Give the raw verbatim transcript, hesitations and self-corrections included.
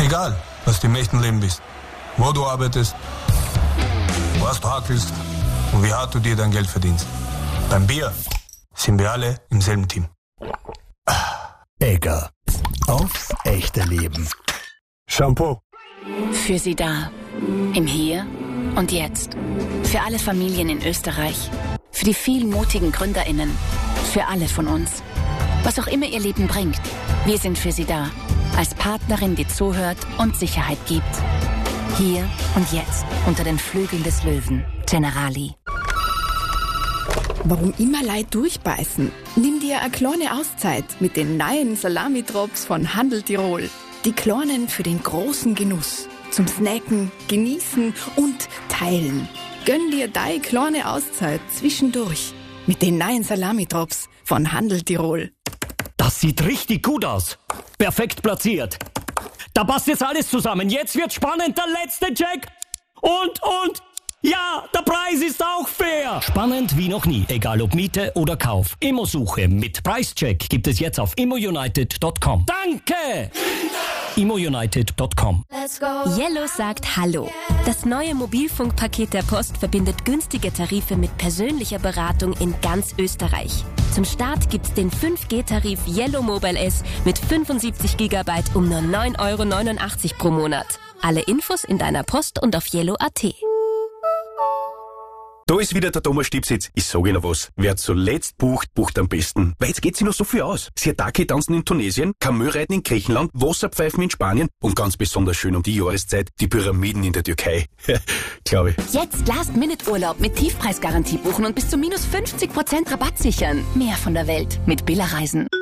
Egal, was du im echten Leben bist, wo du arbeitest, was du hakelst und wie hart du dir dein Geld verdienst. Beim Bier sind wir alle im selben Team. Egger. Aufs echte Leben. Shampoo. Für Sie da. Im Hier und Jetzt. Für alle Familien in Österreich. Für die vielen mutigen GründerInnen. Für alle von uns. Was auch immer Ihr Leben bringt. Wir sind für Sie da. Als Partnerin, die zuhört und Sicherheit gibt. Hier und jetzt. Unter den Flügeln des Löwen. Generali. Warum immer Leid durchbeißen? Nimm dir eine kleine Auszeit mit den neuen Salami-Drops von Handel Tirol. Die kleinen für den großen Genuss. Zum Snacken, Genießen und Teilen. Gönn dir deine kleine Auszeit zwischendurch mit den neuen Salami-Drops von Handel Tirol. Das sieht richtig gut aus. Perfekt platziert. Da passt jetzt alles zusammen. Jetzt wird spannend. Der letzte Check. Und, und... Ja, der Preis ist auch fair. Spannend wie noch nie, egal ob Miete oder Kauf. Immosuche mit Preischeck gibt es jetzt auf immounited punkt com. Danke! immounited punkt com. Yellow sagt Hallo. Das neue Mobilfunkpaket der Post verbindet günstige Tarife mit persönlicher Beratung in ganz Österreich. Zum Start gibt's den fünf G Tarif Yellow Mobile S mit fünfundsiebzig Gigabyte um nur neun Euro neunundachtzig pro Monat. Alle Infos in deiner Post und auf yellow punkt at. Da ist wieder der Thomas Stipsitz. Ich sage Ihnen was. Wer zuletzt bucht, bucht am besten. Weil jetzt geht sich noch so viel aus. Siatake tanzen in Tunesien, Kamelreiten in Griechenland, Wasserpfeifen in Spanien und ganz besonders schön um die Jahreszeit die Pyramiden in der Türkei. Glaube ich. Jetzt Last-Minute-Urlaub mit Tiefpreisgarantie buchen und bis zu minus fünfzig Prozent Rabatt sichern. Mehr von der Welt mit Billa Reisen.